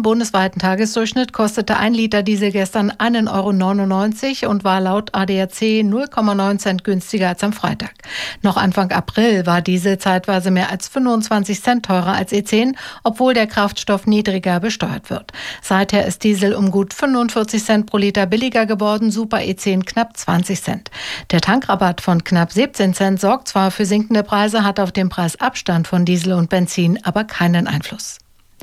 bundesweiten Tagesdurchschnitt kostete 1 Liter Diesel gestern 1,99 € und war laut ADAC 0,9 Cent günstiger als am Freitag. Noch Anfang April war Diesel zeitweise mehr als 25 Cent teurer als E10, obwohl der Kraftstoff niedriger besteuert wird. Seither ist Diesel um gut 45 Cent pro Liter billiger geworden, Super E10 knapp 20 Cent. Der Tankrabatt von knapp 17 Cent sorgt zwar für sinkende Preise, hat auf den Preisabstand von Diesel und Benzin aber keinen Einfluss.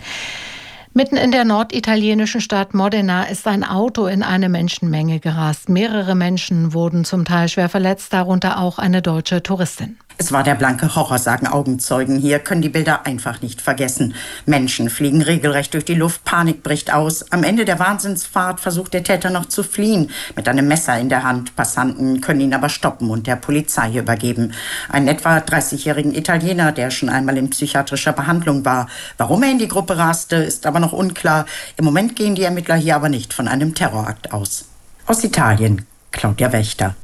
Mitten in der norditalienischen Stadt Modena ist ein Auto in eine Menschenmenge gerast. Mehrere Menschen wurden zum Teil schwer verletzt, darunter auch eine deutsche Touristin. Es war der blanke Horror, sagen Augenzeugen. Hier können die Bilder einfach nicht vergessen. Menschen fliegen regelrecht durch die Luft, Panik bricht aus. Am Ende der Wahnsinnsfahrt versucht der Täter noch zu fliehen, mit einem Messer in der Hand. Passanten können ihn aber stoppen und der Polizei übergeben. Einen etwa 30-jährigen Italiener, der schon einmal in psychiatrischer Behandlung war. Warum er in die Gruppe raste, ist aber noch unklar. Im Moment gehen die Ermittler hier aber nicht von einem Terrorakt aus. Aus Italien, Claudia Wächter.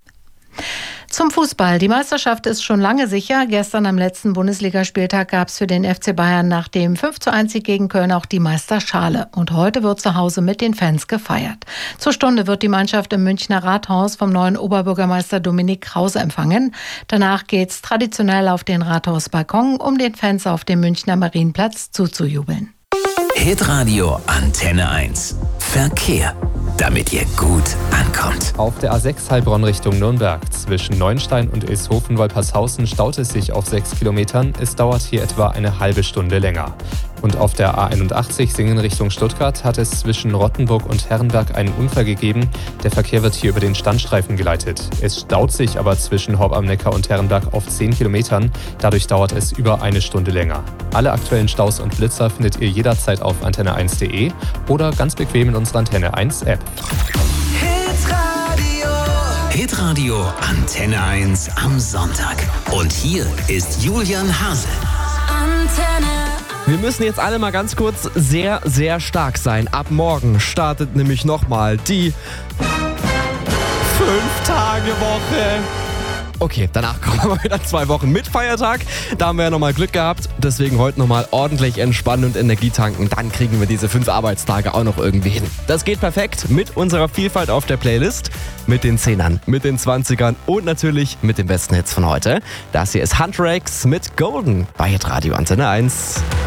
Zum Fußball. Die Meisterschaft ist schon lange sicher. Gestern am letzten Bundesligaspieltag gab es für den FC Bayern nach dem 5:1 gegen Köln auch die Meisterschale. Und heute wird zu Hause mit den Fans gefeiert. Zur Stunde wird die Mannschaft im Münchner Rathaus vom neuen Oberbürgermeister Dominik Krause empfangen. Danach geht's traditionell auf den Rathausbalkon, um den Fans auf dem Münchner Marienplatz zuzujubeln. Hitradio Antenne 1. Verkehr. Damit ihr gut ankommt. Auf der A6 Heilbronn Richtung Nürnberg zwischen Neuenstein und Ilshofen-Wolpershausen staut es sich auf 6 Kilometern. Es dauert hier etwa eine halbe Stunde länger. Und auf der A81 Singen Richtung Stuttgart hat es zwischen Rottenburg und Herrenberg einen Unfall gegeben. Der Verkehr wird hier über den Standstreifen geleitet. Es staut sich aber zwischen Horb am Neckar und Herrenberg auf 10 Kilometern. Dadurch dauert es über eine Stunde länger. Alle aktuellen Staus und Blitzer findet ihr jederzeit auf antenne1.de oder ganz bequem in unserer Antenne 1 App. Hitradio Antenne 1 am Sonntag. Und hier ist Julian Hase. Wir müssen jetzt alle mal ganz kurz sehr, sehr stark sein. Ab morgen startet nämlich nochmal die 5-Tage-Woche. Okay, danach kommen wir wieder 2 Wochen mit Feiertag. Da haben wir ja nochmal Glück gehabt. Deswegen heute nochmal ordentlich entspannen und Energie tanken. Dann kriegen wir diese 5 Arbeitstage auch noch irgendwie hin. Das geht perfekt mit unserer Vielfalt auf der Playlist. Mit den 10ern, mit den 20ern und natürlich mit den besten Hits von heute. Das hier ist Hunter X mit Golden bei Hitradio Antenne 1.